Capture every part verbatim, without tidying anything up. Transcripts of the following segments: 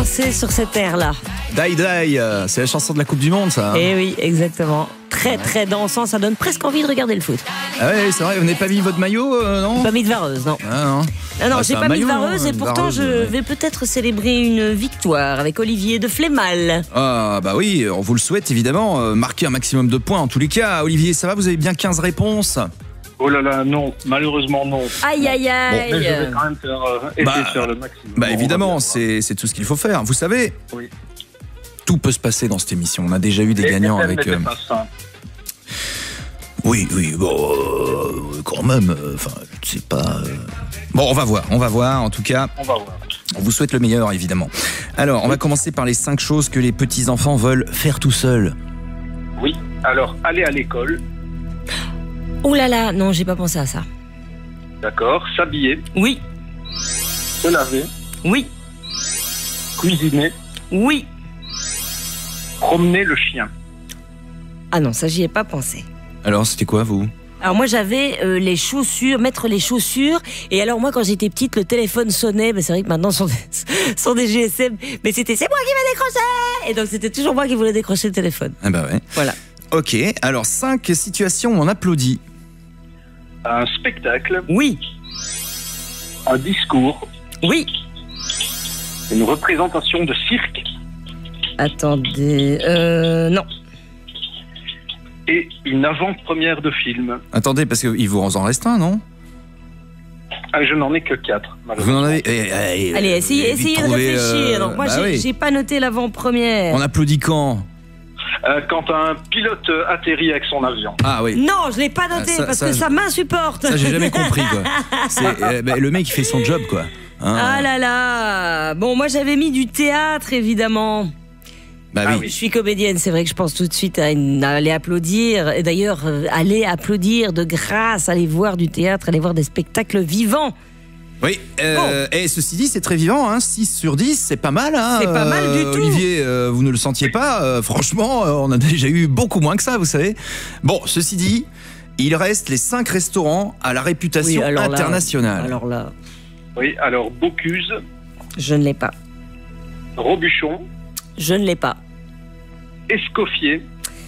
danser sur cette air-là. Die Die, euh, c'est la chanson de la Coupe du Monde, ça. Eh oui, exactement. Très très dansant, ça donne presque envie de regarder le foot. Ah ouais, c'est vrai, vous n'avez pas mis votre maillot, euh, non? Pas mis de vareuse, non. Ah non. Ah non, Ah, j'ai c'est pas un mis de maillot, vareuse et une pourtant vareuse, je ouais. vais peut-être célébrer une victoire avec Olivier de Flémal. Ah bah oui, on vous le souhaite évidemment, euh, marquer un maximum de points en tous les cas. Olivier, ça va, vous avez bien quinze réponses? Oh là là, non, malheureusement non. Aïe aïe aïe. Mais je vais quand même faire, euh, essayer Bah, de faire le maximum. Bah On évidemment, va voir. c'est c'est tout ce qu'il faut faire. Vous savez, Oui. tout peut se passer dans cette émission. On a déjà eu des Et gagnants elle avec... n'était euh, pas simple. Oui, oui, bon, euh, quand même, euh, enfin, c'est pas... euh, Bon, on va voir, on va voir, en tout cas, On va voir. on vous souhaite le meilleur, évidemment. Alors, on va commencer par les cinq choses que les petits-enfants veulent faire tout seuls. Oui, alors aller à l'école, Oh là là, non, j'ai pas pensé à ça. d'accord, s'habiller, Oui, se laver, oui, cuisiner, oui. promener le chien. Ah non, ça j'y ai pas pensé. Alors, c'était quoi, vous? Alors moi j'avais euh, les chaussures, mettre les chaussures. Et alors moi quand j'étais petite, le téléphone sonnait. Mais c'est vrai que maintenant sur des, sur des G S M, mais c'était c'est moi qui vais décrocher. Et donc c'était toujours moi qui voulais décrocher le téléphone. Ah bah ouais. Voilà. Ok, alors, cinq situations où on applaudit. Un spectacle, Oui, un discours, oui. une représentation de cirque Attendez, euh, non. et une avant-première de film. Attendez, parce qu'il vous en reste un, non? Ah, je n'en ai que quatre. Vous en avez... eh, eh, Allez, essayez, eh, vite essayez de trouver, réfléchir. euh, Donc moi bah j'ai, oui. j'ai pas noté l'avant-première. On applaudit quand? Euh, quand un pilote euh, atterrit avec son avion. Ah oui. Non, je l'ai pas noté Ah, ça- parce ça, que je- ça m'insupporte. Ça, j'ai jamais compris, quoi. C'est, euh, bah, le mec, il fait son job, quoi. Hein. Ah là là. Bon, moi j'avais mis du théâtre évidemment. Bah Ah oui. oui. Je suis comédienne, c'est vrai que je pense tout de suite à, une- à aller applaudir. Et d'ailleurs, euh, aller applaudir de grâce, aller voir du théâtre, aller voir des spectacles vivants. Oui, euh, et ceci dit, c'est très vivant, hein, six sur dix, c'est pas mal. Hein, C'est pas mal du tout. Olivier, euh, vous ne le sentiez pas, euh, franchement, euh, on a déjà eu beaucoup moins que ça, vous savez. Bon, ceci dit, il reste les cinq restaurants à la réputation Oui, alors là- internationale. Alors là, Oui, alors Bocuse, je ne l'ai pas. Robuchon, Je ne l'ai pas. Escoffier,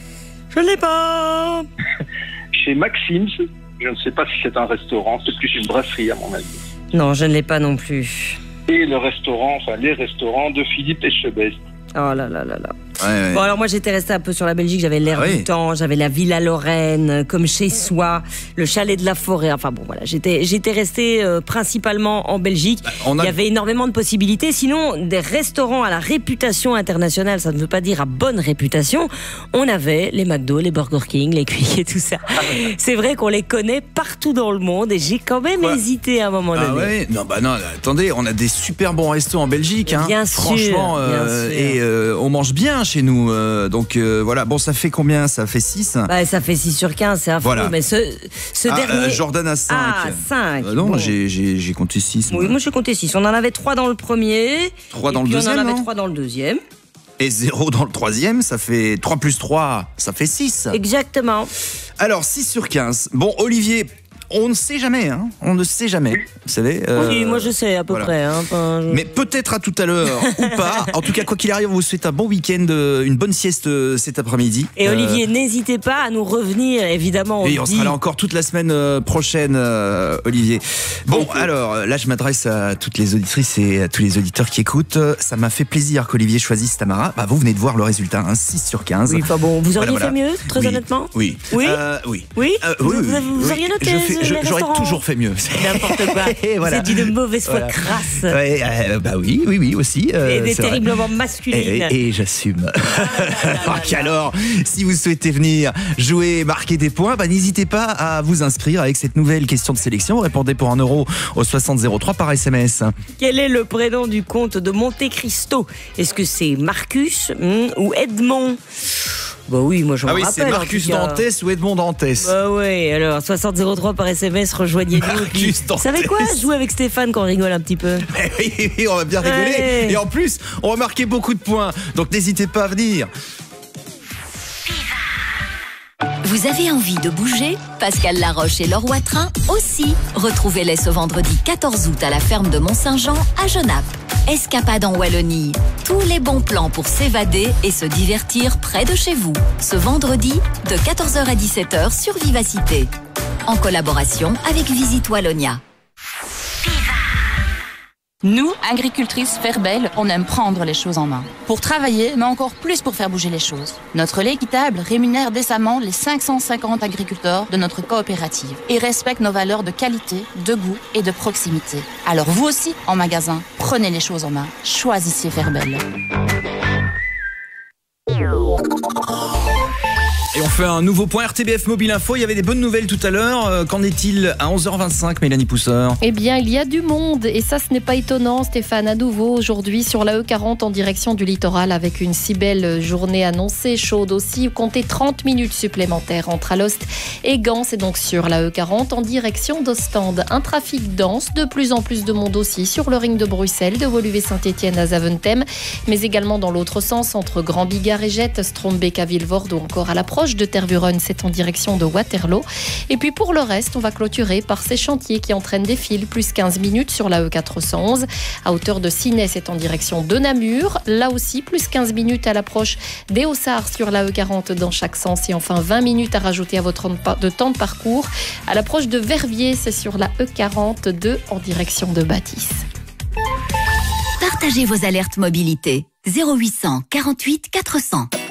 Je ne l'ai pas. chez Maxim's. Je ne sais pas si c'est un restaurant, c'est plus une brasserie à mon avis. Non, je ne l'ai pas non plus. Et le restaurant, enfin les restaurants de Philippe Etchebest. Oh là là là là. Ouais, ouais. Bon, alors moi j'étais restée un peu sur la Belgique, j'avais l'air Ah oui. du temps, j'avais la Villa Lorraine, comme chez soi, le chalet de la forêt. Enfin bon, voilà, j'étais j'étais restée euh, principalement en Belgique. on a- Il y avait énormément de possibilités. Sinon, des restaurants à la réputation internationale, ça ne veut pas dire à bonne réputation. On avait les McDo, les Burger King, les Quick et tout ça. C'est vrai qu'on les connaît partout dans le monde et j'ai quand même Quoi hésité à un moment Ah donné. ouais, non bah non, attendez, on a des super bons restos en Belgique, hein. Bien sûr, Franchement, bien euh, sûr. et euh, on mange bien chez nous, euh, donc euh, voilà. Bon, ça fait combien? Ça fait six. Bah, ça fait six sur quinze, c'est affreux. Voilà. Mais ce, ce Ah, dernier. euh, Jordan a cinq. Ah, cinq. Euh, non, Bon. j'ai j'ai j'ai compté six. Oui, moi j'ai compté six. On en avait trois dans le premier. Trois et dans le puis deuxième, on en avait non trois dans le deuxième. Et zéro dans le troisième, ça fait trois plus trois, ça fait six. Exactement. Alors, six sur quinze. Bon, Olivier, on ne sait jamais, hein. On ne sait jamais, vous savez. euh, Oui, moi je sais à peu voilà. près. Hein, enfin, je- Mais peut-être à tout à l'heure ou pas. En tout cas, quoi qu'il arrive, on vous souhaite un bon week-end, euh, une bonne sieste euh, cet après-midi. Et Euh, Olivier, n'hésitez pas à nous revenir, évidemment. On Oui, le on dit. sera là encore toute la semaine euh, prochaine, euh, Olivier. Bon, alors, euh, là, je m'adresse à toutes les auditrices et à tous les auditeurs qui écoutent. Euh, Ça m'a fait plaisir qu'Olivier choisisse Tamara. Bah, vous venez de voir le résultat, hein, six sur quinze. Oui, enfin bon, vous auriez Voilà, fait voilà. mieux, très Oui, honnêtement. Oui. Oui Euh, oui. Oui, Euh, vous, oui, vous- oui, vous oui. auriez noté Je fais- les je- J'aurais restaurants toujours fait mieux. N'importe quoi. Et voilà. C'est d'une mauvaise foi Voilà. crasse. Ouais, euh, bah oui, oui, oui, aussi. euh, Et des c'est vrai. terriblement masculines. Et, et j'assume. là Donc là. alors, si vous souhaitez venir jouer, marquer des points, bah, n'hésitez pas à vous inscrire avec cette nouvelle question de sélection. Répondez pour un euro au soixante zéro trois par S M S. Quel est le prénom du comte de Monte Cristo? Est-ce que c'est Marcus hmm, ou Edmond? Bah oui, moi je me Ah oui, rappelle. c'est Marcus en tout cas. Dantès ou Edmond Dantès. Bah oui, alors soixante zéro trois par S M S, rejoignez-nous. Marcus et puis, Vous Dantès. savez quoi? Jouer avec Stéphane qu'on rigole un petit peu. Eh oui, oui, oui, on va bien rigoler. Ouais. Et en plus, on va marquer beaucoup de points. Donc n'hésitez pas à venir. Vous avez envie de bouger? Pascal Laroche et Laure Watrin aussi. Retrouvez-les ce vendredi quatorze août à la ferme de Mont-Saint-Jean à Genappe. Escapade en Wallonie. Tout tous les bons plans pour s'évader et se divertir près de chez vous. Ce vendredi, de quatorze heures à dix-sept heures sur Vivacité. En collaboration avec Visite Wallonia. Nous, agricultrices Ferbel, on aime prendre les choses en main. Pour travailler, mais encore plus pour faire bouger les choses. Notre lait équitable rémunère décemment les cinq cent cinquante agriculteurs de notre coopérative et respecte nos valeurs de qualité, de goût et de proximité. Alors vous aussi, en magasin, prenez les choses en main. Choisissez Ferbel. Et on fait un nouveau point R T B F Mobile Info. Il y avait des bonnes nouvelles tout à l'heure. Qu'en est-il à onze heures vingt-cinq, Mélanie Pousseur? Eh bien, il y a du monde. Et ça, ce n'est pas étonnant, Stéphane. À nouveau, aujourd'hui, sur la E quarante en direction du littoral, avec une si belle journée annoncée, chaude aussi. Comptez trente minutes supplémentaires entre Alost et Gand. C'est donc sur la E quarante en direction d'Ostende. Un trafic dense, de plus en plus de monde aussi sur le ring de Bruxelles, de Woluwe-Saint-Étienne à Zaventem, mais également dans l'autre sens, entre Grand-Bigard et Jette, Strombeek à Vilvoorde ou encore à l'approche de Tervuren, c'est en direction de Waterloo. Et puis pour le reste, on va clôturer par ces chantiers qui entraînent des files, plus quinze minutes sur la E quatre cent onze. À hauteur de Ciney, c'est en direction de Namur. Là aussi, plus quinze minutes à l'approche des Haussards sur la E quarante dans chaque sens. Et enfin, vingt minutes à rajouter à votre de temps de parcours. À l'approche de Verviers, c'est sur la E quarante-deux en direction de Bâtisse. Partagez vos alertes mobilité. zéro huit cent quarante-huit quatre cents.